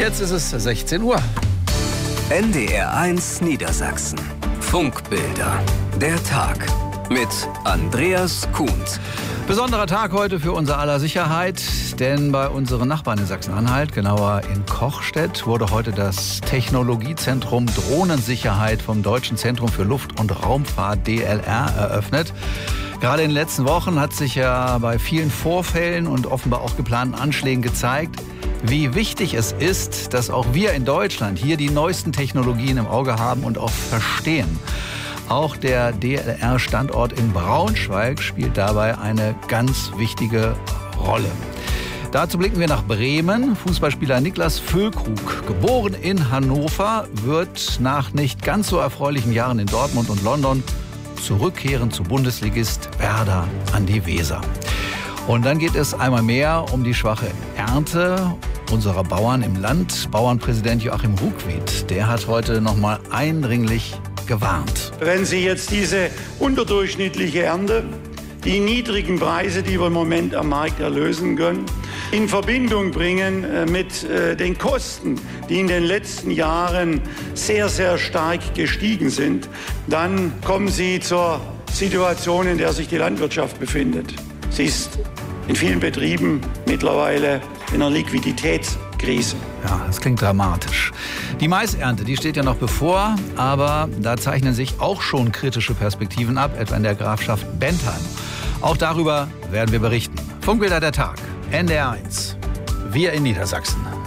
Jetzt ist es 16 Uhr. NDR1 Niedersachsen. Funkbilder. Der Tag. Mit Andreas Kuhns. Besonderer Tag heute für unser aller Sicherheit, denn bei unseren Nachbarn in Sachsen-Anhalt, genauer in Kochstedt, wurde heute das Technologiezentrum Drohnensicherheit vom Deutschen Zentrum für Luft- und Raumfahrt DLR eröffnet. Gerade in den letzten Wochen hat sich ja bei vielen Vorfällen und offenbar auch geplanten Anschlägen gezeigt, wie wichtig es ist, dass auch wir in Deutschland hier die neuesten Technologien im Auge haben und auch verstehen. Auch der DLR-Standort in Braunschweig spielt dabei eine ganz wichtige Rolle. Dazu blicken wir nach Bremen. Fußballspieler Niklas Füllkrug, geboren in Hannover, wird nach nicht ganz so erfreulichen Jahren in Dortmund und London zurückkehren zu Bundesligist Werder an die Weser. Und dann geht es einmal mehr um die schwache Ernte unserer Bauern im Land. Bauernpräsident Joachim Ruckwied, der hat heute nochmal eindringlich gewarnt. Wenn Sie jetzt diese unterdurchschnittliche Ernte, die niedrigen Preise, die wir im Moment am Markt erlösen können, in Verbindung bringen mit den Kosten, die in den letzten Jahren sehr, sehr stark gestiegen sind, dann kommen Sie zur Situation, in der sich die Landwirtschaft befindet. Sie ist in vielen Betrieben mittlerweile in einer Liquiditätskrise. Ja, das klingt dramatisch. Die Maisernte, die steht ja noch bevor, aber da zeichnen sich auch schon kritische Perspektiven ab, etwa in der Grafschaft Bentheim. Auch darüber werden wir berichten. Funkbilder der Tag, NDR1, wir in Niedersachsen.